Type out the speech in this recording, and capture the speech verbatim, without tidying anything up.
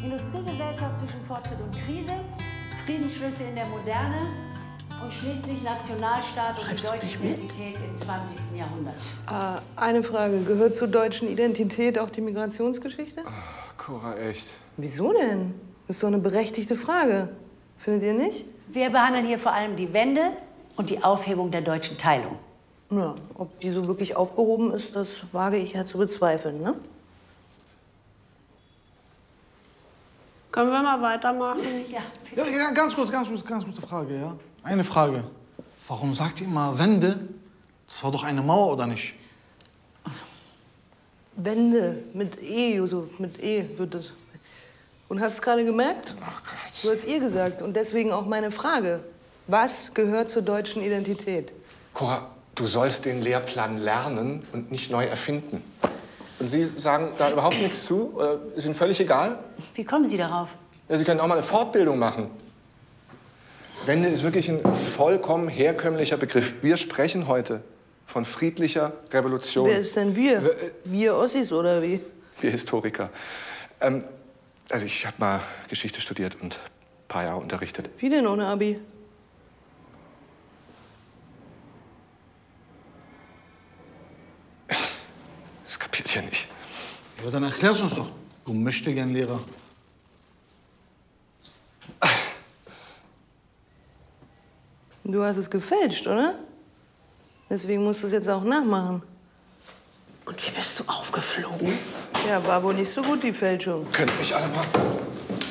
Industriegesellschaft zwischen Fortschritt und Krise, Friedensschlüsse in der Moderne und schließlich Nationalstaat und die deutsche Identität im zwanzigsten Jahrhundert. Äh, eine Frage. Gehört zur deutschen Identität auch die Migrationsgeschichte? Ach, Cora, echt? Wieso denn? Das ist doch eine berechtigte Frage. Findet ihr nicht? Wir behandeln hier vor allem die Wende und die Aufhebung der deutschen Teilung. Ja, ob die so wirklich aufgehoben ist, das wage ich ja zu bezweifeln, ne? Können wir mal weitermachen? Ja, Ja, ja, ganz kurz, ganz kurz, ganz kurze Frage, ja? Eine Frage. Warum sagt ihr immer Wende? Das war doch eine Mauer, oder nicht? Wende mit E, Yusuf, mit E wird es. Und hast du es gerade gemerkt? Ach Gott. Du hast ihr gesagt und deswegen auch meine Frage. Was gehört zur deutschen Identität? Cora, du sollst den Lehrplan lernen und nicht neu erfinden. Und Sie sagen da überhaupt nichts zu? Oder ist Ihnen völlig egal? Wie kommen Sie darauf? Ja, Sie können auch mal eine Fortbildung machen. Wende ist wirklich ein vollkommen herkömmlicher Begriff. Wir sprechen heute von friedlicher Revolution. Wer ist denn wir? Wir Ossis oder wie? Wir Historiker. Ähm, also ich habe mal Geschichte studiert und ein paar Jahre unterrichtet. Wie denn ohne Abi? Das kapiert ihr nicht. Ja, dann erklär's uns doch. Du möchtest gern Lehrer. Du hast es gefälscht, oder? Deswegen musst du es jetzt auch nachmachen. Und wie bist du aufgeflogen? Ja, war wohl nicht so gut, die Fälschung. Könnt mich alle mal